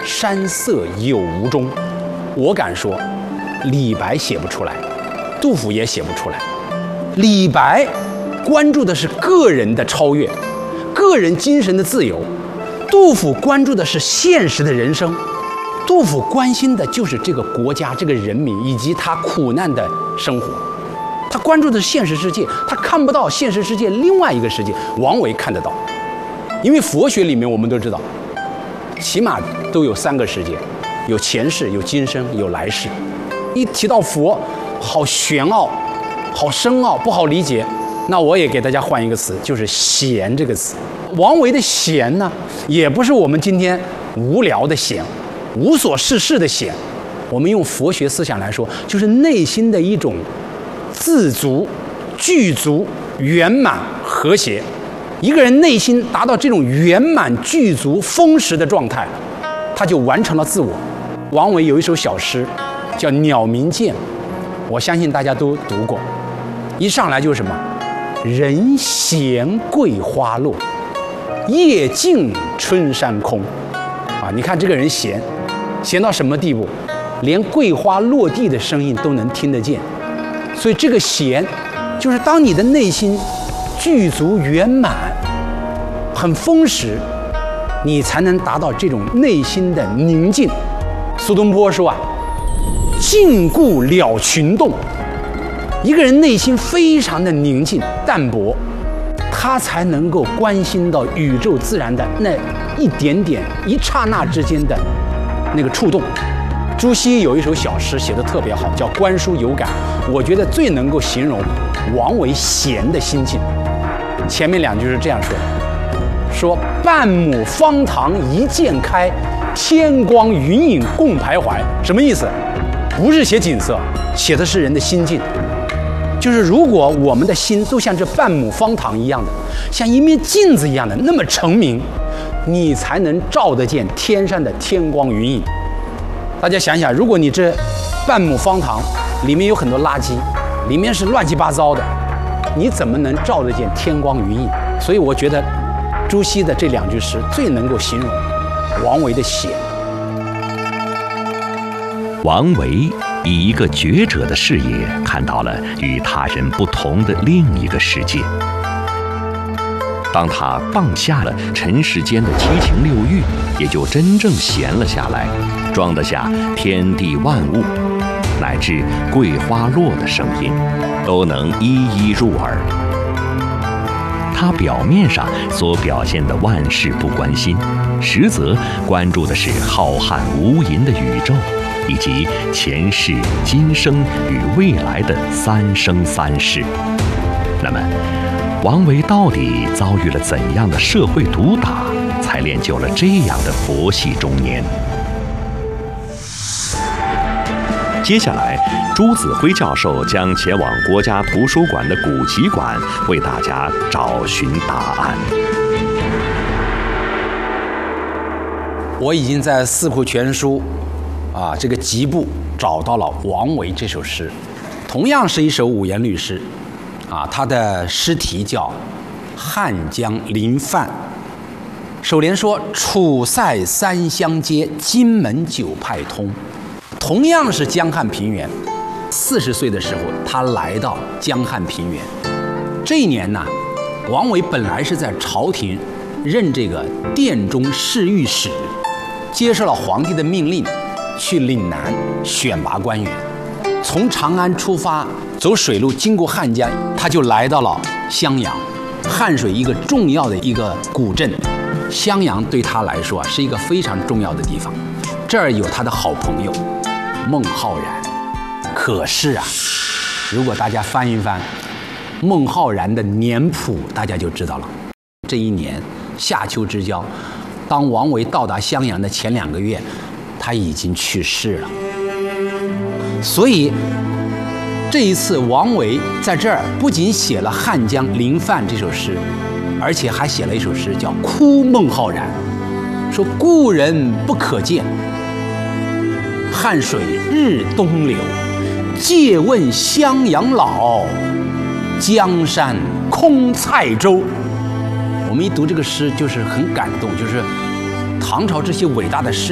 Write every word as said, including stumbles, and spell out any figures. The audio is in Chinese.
山色有无中。我敢说，李白写不出来，杜甫也写不出来。李白关注的是个人的超越，个人精神的自由；杜甫关注的是现实的人生。杜甫关心的就是这个国家、这个人民以及他苦难的生活。他关注的是现实世界，他看不到现实世界另外一个世界。王维看得到，因为佛学里面我们都知道，起码都有三个世界，有前世、有今生、有来世。一提到佛，好玄奥，好深奥，不好理解。那我也给大家换一个词，就是闲这个词。王维的闲呢，也不是我们今天无聊的闲，无所事事的闲。我们用佛学思想来说，就是内心的一种自足、具足、圆满、和谐。一个人内心达到这种圆满、具足、丰实的状态，他就完成了自我。王维有一首小诗叫《鸟鸣涧》，我相信大家都读过。一上来就是什么？人闲桂花落，夜静春山空。啊，你看这个人闲，闲到什么地步？连桂花落地的声音都能听得见。所以这个闲，就是当你的内心具足圆满、很丰实，你才能达到这种内心的宁静。苏东坡说啊，静固了群动。一个人内心非常的宁静淡泊，他才能够关心到宇宙自然的那一点点一刹那之间的那个触动。朱熹有一首小诗写得特别好，叫《观书有感》，我觉得最能够形容王维闲的心境。前面两句是这样说的，说半亩方塘一鉴开，天光云影共徘徊。什么意思？不是写景色，写的是人的心境。就是如果我们的心都像这半亩方塘一样的，像一面镜子一样的那么澄明，你才能照得见天上的天光云影。大家想想，如果你这半亩方塘里面有很多垃圾，里面是乱七八糟的，你怎么能照得见天光云影？所以我觉得朱熹的这两句诗最能够形容王维的闲。 王维以一个觉者的视野看到了与他人不同的另一个世界。当他放下了尘世间的七情六欲，也就真正闲了下来，装得下天地万物，乃至桂花落的声音，都能一一入耳。他表面上所表现的万事不关心，实则关注的是浩瀚无垠的宇宙，以及前世、今生与未来的三生三世。那么，王维到底遭遇了怎样的社会毒打，才练就了这样的佛系中年？接下来，朱子辉教授将前往国家图书馆的古籍馆，为大家找寻答案。 我已经在《四库全书》啊这个集部找到了王维这首诗，同样是一首五言律诗，啊，它的诗题叫《汉江临泛》。首联说：“楚塞三湘接，荆门九派通。”同样是江汉平原，四十岁的时候，他来到江汉平原。这一年呢，王维本来是在朝廷任这个殿中侍御史，接受了皇帝的命令，去岭南选拔官员。从长安出发，走水路经过汉江，他就来到了襄阳，汉水一个重要的一个古镇。襄阳对他来说啊，是一个非常重要的地方。这儿有他的好朋友孟浩然。可是啊，如果大家翻一翻孟浩然的年谱，大家就知道了。这一年夏秋之交，当王维到达襄阳的前两个月，他已经去世了。所以这一次王维在这儿不仅写了《汉江临泛》这首诗，而且还写了一首诗叫《哭孟浩然》，说故人不可见，汉水日东流，借问襄阳老，江山空蔡州。我们一读这个诗就是很感动，就是唐朝这些伟大的诗